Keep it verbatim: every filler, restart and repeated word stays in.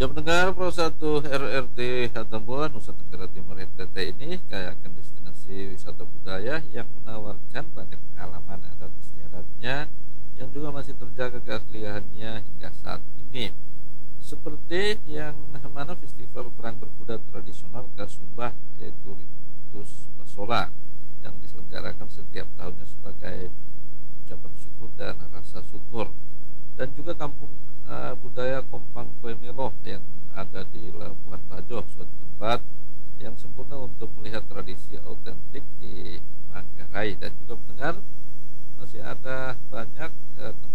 Ya mendengar Pro satu R R T Hartomuan, Nusa Tenggara Timur N T T ini kayakan destinasi wisata budaya yang menawarkan banyak pengalaman adat istiadatnya yang juga masih terjaga keasliannya hingga saat ini. Seperti yang mana festival perang berkuda tradisional Kasumbah, yaitu Ritus Pasola yang diselenggarakan setiap tahunnya sebagai ucapan syukur dan rasa syukur, dan juga kampung uh, budaya Kompang Tuemelo yang ada di Labuhan Bajo, suatu tempat yang sempurna untuk melihat tradisi autentik di Manggarai. Dan juga mendengar masih ada banyak uh, tempat